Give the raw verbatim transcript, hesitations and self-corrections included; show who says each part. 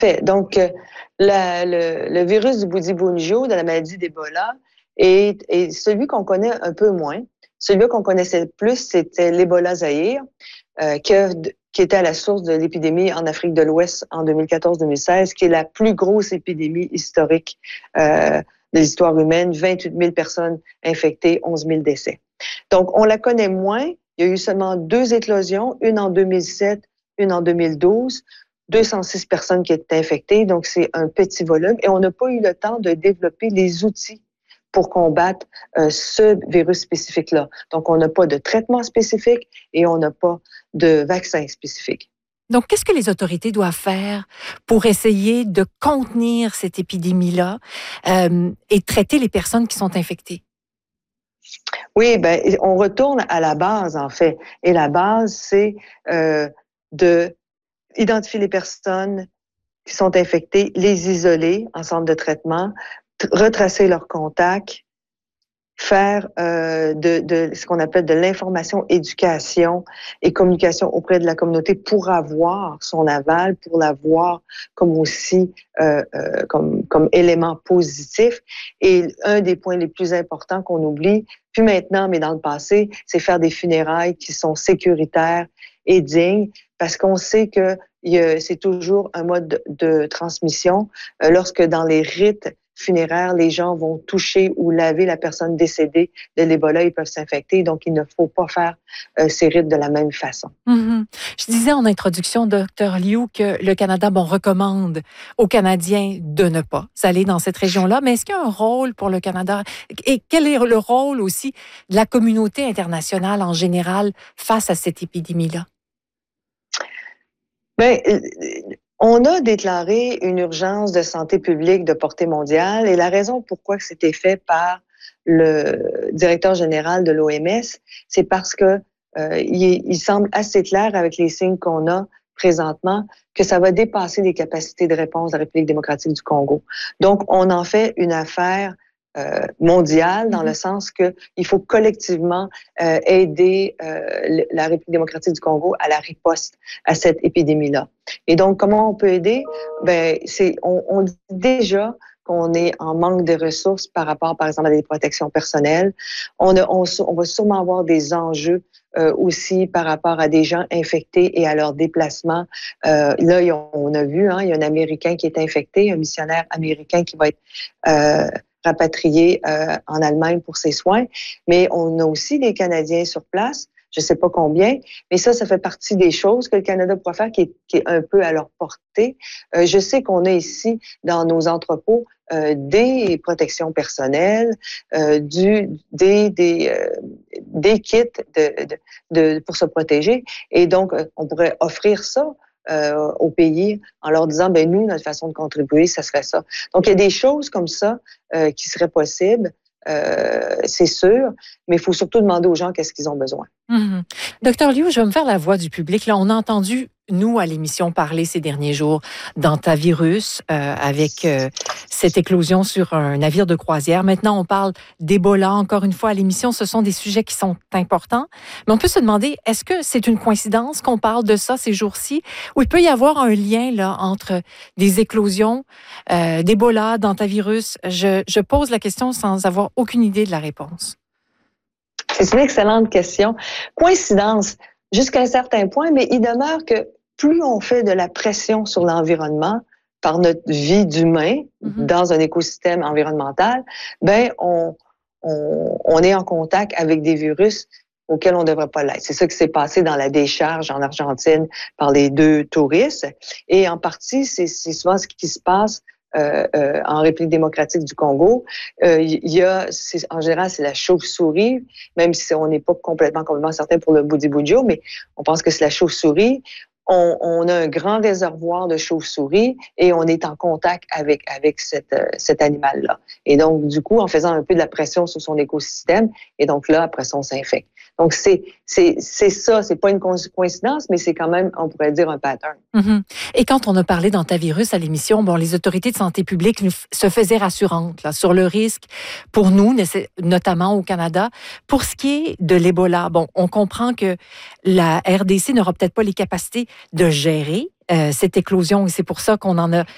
Speaker 1: fait. Donc, euh, la, le, le virus du Bundibugyo, de la maladie d'Ebola, est, est celui qu'on connaît un peu moins. Celui qu'on connaissait le plus, c'était l'Ebola Zaïre, euh, que, qui était à la source de l'épidémie en Afrique de l'Ouest en deux mille quatorze deux mille seize, qui est la plus grosse épidémie historique euh, de l'histoire humaine. vingt-huit mille personnes infectées, onze mille décès. Donc, on la connaît moins. Il y a eu seulement deux éclosions, une en deux mille sept, une en deux mille douze. deux cent six personnes qui étaient infectées, donc c'est un petit volume. Et on n'a pas eu le temps de développer les outils pour combattre euh, ce virus spécifique-là. Donc, on n'a pas de traitement spécifique et on n'a pas de vaccin spécifique.
Speaker 2: Donc, qu'est-ce que les autorités doivent faire pour essayer de contenir cette épidémie-là euh, et traiter les personnes qui sont infectées?
Speaker 1: Oui, ben, on retourne à la base, en fait. Et la base, c'est euh, de identifier les personnes qui sont infectées, les isoler en centre de traitement, retracer leurs contacts, faire euh, de, de ce qu'on appelle de l'information, éducation et communication auprès de la communauté pour avoir son aval, pour l'avoir comme aussi euh, euh, comme, comme élément positif. Et un des points les plus importants qu'on oublie, puis maintenant, mais dans le passé, c'est faire des funérailles qui sont sécuritaires et dignes, parce qu'on sait que c'est toujours un mode de, de transmission. Euh, lorsque dans les rites funéraires, les gens vont toucher ou laver la personne décédée de l'Ebola, ils peuvent s'infecter. Donc, il ne faut pas faire euh, ces rites de la même façon.
Speaker 2: Mm-hmm. Je disais en introduction, docteur Liu, que le Canada, bon, recommande aux Canadiens de ne pas aller dans cette région-là. Mais est-ce qu'il y a un rôle pour le Canada? Et quel est le rôle aussi de la communauté internationale en général face à cette épidémie-là?
Speaker 1: Bien, on a déclaré une urgence de santé publique de portée mondiale et la raison pourquoi c'était fait par le directeur général de l'O M S, c'est parce que euh, il, il semble assez clair avec les signes qu'on a présentement que ça va dépasser les capacités de réponse de la République démocratique du Congo. Donc, on en fait une affaire Euh, mondiale, dans le sens que il faut collectivement euh, aider euh, la République démocratique du Congo à la riposte à cette épidémie-là. Et donc, comment on peut aider? Ben, c'est, on, on dit déjà qu'on est en manque de ressources par rapport, par exemple, à des protections personnelles. On, a, on, on va sûrement avoir des enjeux euh, aussi par rapport à des gens infectés et à leur déplacement. Euh, là, on a vu, hein, il y a un Américain qui est infecté, un missionnaire américain qui va être euh, rapatrié euh, en Allemagne pour ses soins, mais on a aussi des Canadiens sur place, je ne sais pas combien, mais ça, ça fait partie des choses que le Canada pourra faire qui est, qui est un peu à leur portée. Euh, je sais qu'on a ici, dans nos entrepôts, euh, des protections personnelles, euh, du, des, des, euh, des kits de, de, de, pour se protéger, et donc, on pourrait offrir ça Euh, au pays en leur disant, ben nous, notre façon de contribuer, ça serait ça. Donc, il y a des choses comme ça euh, qui seraient possibles, euh, c'est sûr, mais il faut surtout demander aux gens qu'est-ce qu'ils ont besoin.
Speaker 2: Mm-hmm. Docteur Liu, je vais me faire la voix du public. Là, on a entendu, nous, à l'émission, parler ces derniers jours d'antavirus euh, avec euh, cette éclosion sur un navire de croisière. Maintenant, on parle d'Ebola. Encore une fois, à l'émission, ce sont des sujets qui sont importants. Mais on peut se demander, est-ce que c'est une coïncidence qu'on parle de ça ces jours-ci, ou il peut y avoir un lien là entre des éclosions euh, d'Ebola, d'antavirus? Je, je pose la question sans avoir aucune idée de la réponse.
Speaker 1: C'est une excellente question. Coïncidence, jusqu'à un certain point, mais il demeure que plus on fait de la pression sur l'environnement par notre vie d'humain mm-hmm. dans un écosystème environnemental, ben on, on, on est en contact avec des virus auxquels on ne devrait pas l'être. C'est ça qui s'est passé dans la décharge en Argentine par les deux touristes. Et en partie, c'est, c'est souvent ce qui se passe Euh, euh, en République démocratique du Congo. Euh, il y a, c'est, en général, c'est la chauve-souris, même si on n'est pas complètement, complètement certain pour le Bundibugyo, mais on pense que c'est la chauve-souris. On, on a un grand réservoir de chauves-souris et on est en contact avec, avec cette, euh, cet animal-là. Et donc, du coup, en faisant un peu de la pression sur son écosystème, et donc là, après ça, on s'infecte. Donc, c'est, c'est, c'est ça, c'est pas une coïncidence, mais c'est quand même, on pourrait dire, un pattern.
Speaker 2: Mm-hmm. Et quand on a parlé d'antavirus à l'émission, bon, les autorités de santé publique nous, se faisaient rassurantes là, sur le risque pour nous, notamment au Canada. Pour ce qui est de l'Ebola, bon, on comprend que la R D C n'aura peut-être pas les capacités de gérer euh, cette éclosion et c'est pour ça qu'on en a